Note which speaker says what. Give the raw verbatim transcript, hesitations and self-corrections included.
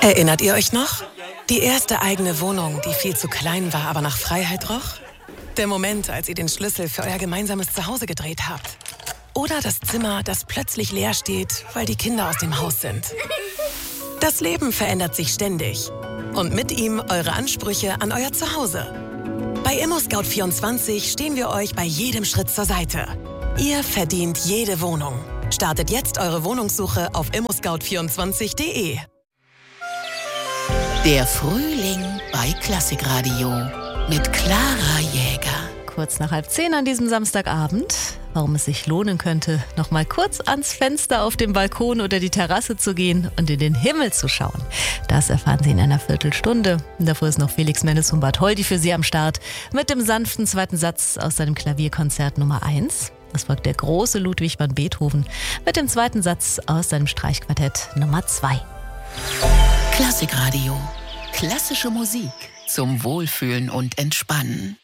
Speaker 1: Erinnert ihr euch noch? Die erste eigene Wohnung, die viel zu klein war, aber nach Freiheit roch? Der Moment, als ihr den Schlüssel für euer gemeinsames Zuhause gedreht habt. Oder das Zimmer, das plötzlich leer steht, weil die Kinder aus dem Haus sind. Das Leben verändert sich ständig. Und mit ihm eure Ansprüche an euer Zuhause. Bei ImmoScout vierundzwanzig stehen wir euch bei jedem Schritt zur Seite. Ihr verdient jede Wohnung. Startet jetzt eure Wohnungssuche auf immo scout vierundzwanzig punkt de.
Speaker 2: Der Frühling bei Klassikradio mit Clara Jäger.
Speaker 3: Kurz nach halb zehn an diesem Samstagabend. Warum es sich lohnen könnte, noch mal kurz ans Fenster auf dem Balkon oder die Terrasse zu gehen und in den Himmel zu schauen. Das erfahren Sie in einer Viertelstunde. Und davor ist noch Felix Mendelssohn Bartholdy für Sie am Start mit dem sanften zweiten Satz aus seinem Klavierkonzert Nummer eins. Das folgt der große Ludwig van Beethoven mit dem zweiten Satz aus seinem Streichquartett Nummer zwei.
Speaker 2: Klassikradio. Klassische Musik zum Wohlfühlen und Entspannen.